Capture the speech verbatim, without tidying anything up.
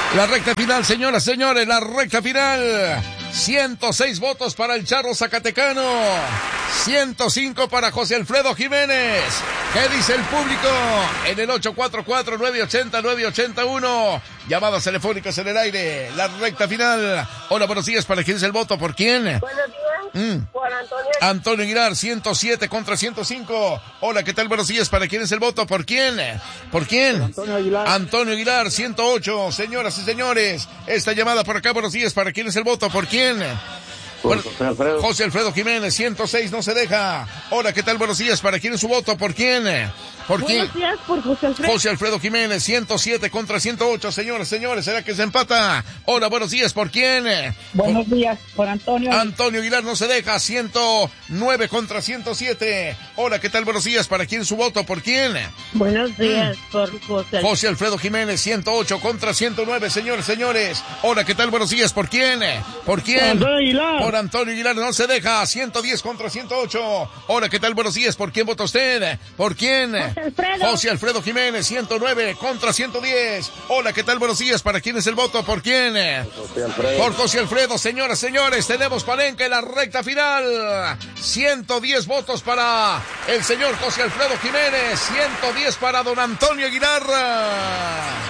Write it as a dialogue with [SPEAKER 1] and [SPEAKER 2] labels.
[SPEAKER 1] La recta final, señoras, señores, la recta final. ciento seis votos para el Charro Zacatecano. ciento cinco para José Alfredo Jiménez. ¿Qué dice el público? En el ocho cuatro cuatro, nueve ocho cero, nueve ocho uno. Llamadas telefónicas en el aire. La recta final. Hola, buenos días. ¿Para quién es el voto? ¿Por quién?
[SPEAKER 2] Buenos días. Mm. Por Antonio.
[SPEAKER 1] Antonio Aguilar, ciento siete contra ciento cinco. Hola, ¿qué tal? Buenos días. ¿Para quién es el voto? ¿Por quién? ¿Por quién?
[SPEAKER 3] Antonio Aguilar.
[SPEAKER 1] Antonio Aguilar, ciento ocho. Señoras y señores, esta llamada por acá. Buenos días. ¿Para quién es el voto? ¿Por quién?
[SPEAKER 3] Por José Alfredo.
[SPEAKER 1] José Alfredo Jiménez, ciento seis, no se deja. Hola, ¿qué tal? Buenos días. ¿Para quién es su voto? ¿Por quién? ¿Por quién?
[SPEAKER 2] Buenos días, por José Alfredo.
[SPEAKER 1] José Alfredo Jiménez, ciento siete contra ciento ocho. Señores, señores, ¿será que se empata? Hola, buenos días. ¿Por quién?
[SPEAKER 2] Buenos por... días, por Antonio.
[SPEAKER 1] Antonio Aguilar, no se deja. ciento nueve contra ciento siete. Hola, ¿qué tal? Buenos días. ¿Para quién su voto? ¿Por quién?
[SPEAKER 2] Buenos días, mm. por José Alfredo.
[SPEAKER 1] José Alfredo Jiménez, ciento ocho contra ciento nueve. Señores, señores. Hola, ¿qué tal? Buenos días. ¿Por quién? ¿Por quién?
[SPEAKER 3] Antonio Aguilar.
[SPEAKER 1] Por Antonio Aguilar, no se deja. ciento diez contra ciento ocho. Hola, ¿qué tal? Buenos días. ¿Por quién vota usted? ¿Por quién?
[SPEAKER 2] José Alfredo.
[SPEAKER 1] José Alfredo Jiménez, ciento nueve contra ciento diez. Hola, ¿qué tal? Buenos días. ¿Para quién es el voto? ¿Por quién?
[SPEAKER 3] José Alfredo.
[SPEAKER 1] Por José Alfredo. Señoras, señores, tenemos palenque en la recta final. ciento diez votos para el señor José Alfredo Jiménez, ciento diez para don Antonio Aguilar.